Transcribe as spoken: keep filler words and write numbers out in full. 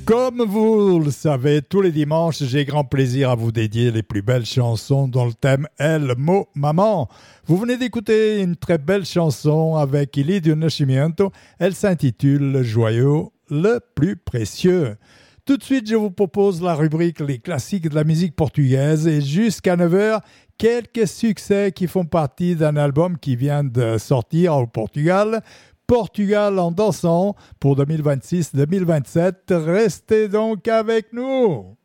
Comme vous le savez, tous les dimanches, j'ai grand plaisir à vous dédier les plus belles chansons dont le thème est le mot maman. Vous venez d'écouter une très belle chanson avec Illy du Nascimento. Elle s'intitule Le joyau le plus précieux. Tout de suite, je vous propose la rubrique Les classiques de la musique portugaise et jusqu'à neuf heures, quelques succès qui font partie d'un album qui vient de sortir au Portugal. Portugal en dansant pour deux mille vingt-six deux mille vingt-sept. Restez donc avec nous.